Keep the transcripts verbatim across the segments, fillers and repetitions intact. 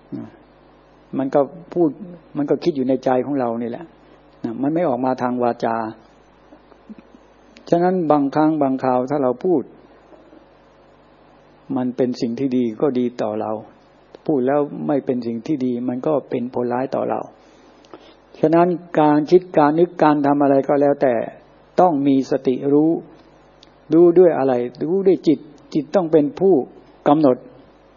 มันก็พูดมันก็คิดอยู่ในใจของเรานี่แหละมันไม่ออกมาทางวาจาฉะนั้นบางครั้งบางคราวถ้าเราพูดมันเป็นสิ่งที่ดีก็ดีต่อเราพูดแล้วไม่เป็นสิ่งที่ดีมันก็เป็นผลร้ายต่อเราฉะนั้นการคิดการนึกการทำอะไรก็แล้วแต่ต้องมีสติรู้รู้ด้วยอะไรรู้ด้วยจิตจิตต้องเป็นผู้กำหนด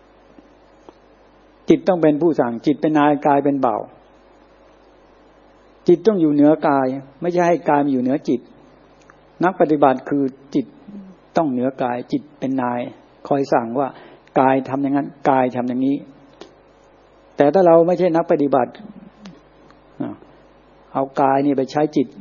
จิตต้องเป็นผู้สั่งจิตเป็นนายกายเป็นบ่าวจิตต้องอยู่เหนือกายไม่ใช่ให้กายมาอยู่เหนือจิตนักปฏิบัติคือจิตต้องเหนือกายจิตเป็นนายคอยสั่งว่ากายทำอย่างนั้นกายทำอย่างนี้แต่ถ้าเราไม่ใช่นักปฏิบัติเอากายนี่ไปใช้จิต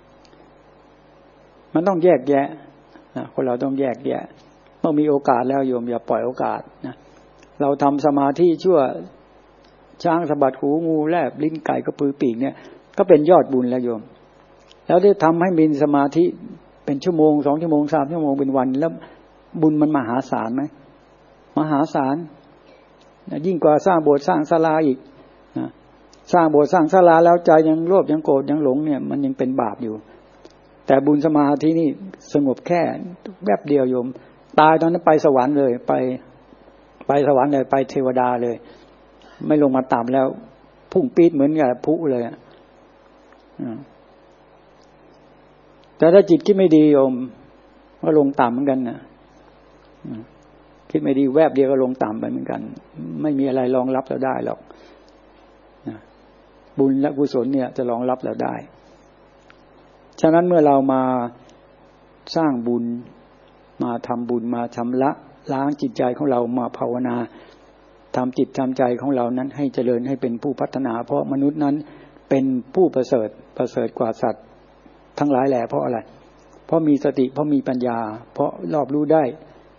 มันต้องแยกแยะนะคนเราต้องแยกแยะเมื่อมีโอกาสแล้วโยมอย่าปล่อยโอกาสนะเราทำสมาธิชั่วช้างสะบัดหูงูแลบลิ้นไก่กระพือปีกเนี่ยก็เป็นยอดบุญแล้วโยมแล้วได้ทำให้มีสมาธิเป็นชั่วโมงสองชั่วโมงสามชั่วโมงเป็นวันแล้วบุญมันมหาศาลไหมมหาศาลยิ่งกว่าสร้างโบสถ์สร้างศาลาอีกนะสร้างโบสถ์สร้างศาลาแล้วใจยังโลภยังโกรธยังหลงเนี่ยมันยังเป็นบาปอยู่แต่บุญสมาธินี่สงบแค่แวบเดียวโยมตายตอนนั้นไปสวรรค์เลยไปไปสวรรค์เลยไปเทวดาเลยไม่ลงมาต่ำแล้วพุ่งปี๊ดเหมือนกับพุเลยอ่ะแต่ถ้าจิตคิดไม่ดีโยมก็ลงต่ำเหมือนกันนะคิดไม่ดีแวบเดียวก็ลงต่ำไปเหมือนกันไม่มีอะไรรองรับเราได้หรอกบุญและกุศลเนี่ยจะรองรับเราได้ฉะนั้นเมื่อเรามาสร้างบุญมาทำบุญมาชำระล้างจิตใจของเรามาภาวนาทำจิตทำใจของเรานั้นให้เจริญให้เป็นผู้พัฒนาเพราะมนุษย์นั้นเป็นผู้ประเสริฐประเสริฐกว่าสัตว์ทั้งหลายแหละเพราะอะไรเพราะมีสติเพราะมีปัญญาเพราะรอบรู้ได้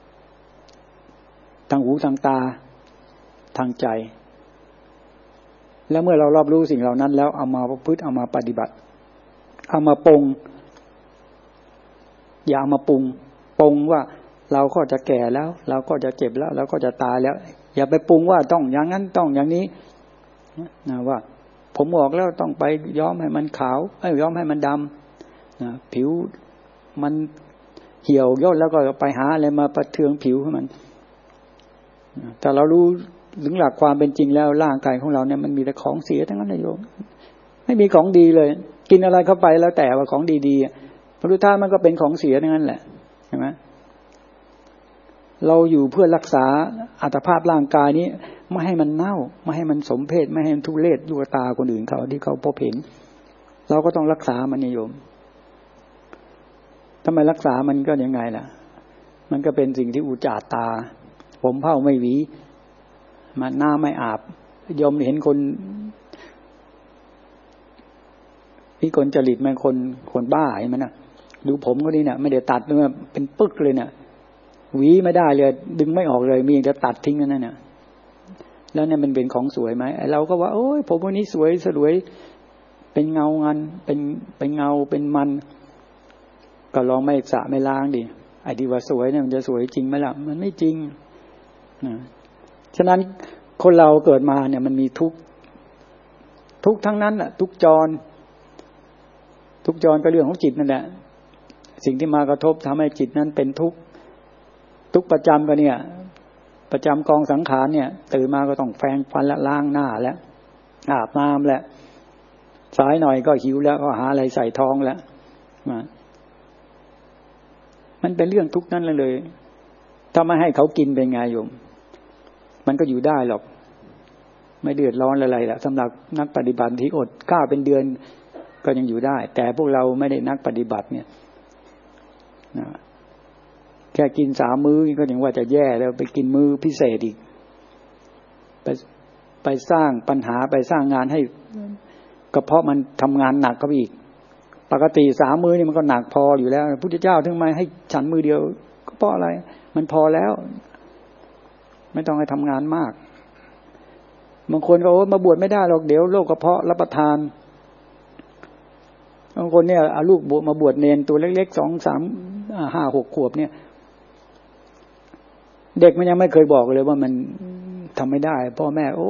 ทางหูทางตาทางใจแล้วเมื่อเรารอบรู้สิ่งเหล่านั้นแล้วเอามาประพฤติเอามาปฏิบัติเอามาปรุงอย่าเอามาปรุงปรุงว่าเราก็จะแก่แล้วเราก็จะเจ็บแล้วเราก็จะตายแล้วอย่าไปปรุงว่าต้องอย่างนั้นต้องอย่างนี้นะว่าผมออกแล้วต้องไปย้อมให้มันขาวเอ้ยย้อมให้มันดำนะผิวมันเหี่ยวย่นแล้วก็ไปหาอะไรมาประเทืองผิวให้มันแต่เรารู้ถึงหลักความเป็นจริงแล้วร่างกายของเราเนี่ยมันมีแต่ของเสียทั้งนั้นนะโยมไม่มีของดีเลยกินอะไรเข้าไปแล้วแต่ว่าของดีๆพระพุทธเจ้ามันก็เป็นของเสียทั้งนั้นแหละใช่ไหมเราอยู่เพื่อรักษาอัตภาพร่างกายนี้ไม่ให้มันเน่าไม่ให้มันสมเพศไม่ให้มันทุเรศอยู่กับตาคนอื่นเขาที่เขาพบเห็นเราก็ต้องรักษามันนิยมทำไมรักษามันก็ยังไงล่ะมันก็เป็นสิ่งที่อุจจาตาผมเผ้าไม่หวีมันหน้าไม่อาบยมเห็นคนพี่คนจริตมันคนคนบ้าเห็นมั้ยน่ะดูผมก็นี่น่ะไม่ได้ตัดเนื้อเป็นปึกเลยน่ะหวีไม่ได้เลยดึงไม่ออกเลยมีแต่ตัดทิ้งนั่นน่ะแล้วเนี่ยมันเป็นของสวยไหมไอ้เราก็ว่าโอ้ยผมวันนี้สวยสวยเป็นเงางันเป็นเป็นเงาเป็นมันก็ลองไม่สระไม่ล้างดิไอ้ที่ว่าสวยเนี่ยมันจะสวยจริงไหมล่ะมันไม่จริงนะฉะนั้นคนเราเกิดมาเนี่ยมันมีทุกทุกทั้งนั้นน่ะทุกจรทุกจรก็เรื่องของจิตนั่นแหละสิ่งที่มากระทบทำให้จิตนั้นเป็นทุกข์ทุกประจำก็เนี่ยประจำกองสังขารเนี่ยตื่นมาก็ต้องแปรงฟันและล้างหน้าแล้วอาบน้ำแล้วสายหน่อยก็หิวแล้วก็หาอะไรใส่ท้องแล้วมันเป็นเรื่องทุกข์นั่นเลยถ้าไม่ให้เขากินเป็นไงโยมมันก็อยู่ได้หรอกไม่เดือดร้อนอะไรละสำหรับนักปฏิบัติที่อดข้าวเป็นเดือนก็ยังอยู่ได้แต่พวกเราไม่ได้นักปฏิบัติเนี่ยนะแค่กินสามมื้อก็ยังว่าจะแย่แล้วไปกินมื้อพิเศษอีกไปไปสร้างปัญหาไปสร้างงานให้กระเพาะมันทำงานหนักเข้าไปอีกปกติสามมื้อนี่มันก็หนักพออยู่แล้วพระพุทธเจ้าถึงมาให้ฉันมื้อเดียวก็เพราะอะไรมันพอแล้วไม่ต้องให้ทำงานมากบางคนก็โอ้มาบวชไม่ได้หรอกเดี๋ยวโรคกระเพาะรับประทานบางคนเนี่ยเอาลูกบวชมาบวชเนนตัวเล็กๆสองสามห้าหกขวบเนี่ยเด็กมันยังไม่เคยบอกเลยว่ามันทำไม่ได้พ่อแม่โอ้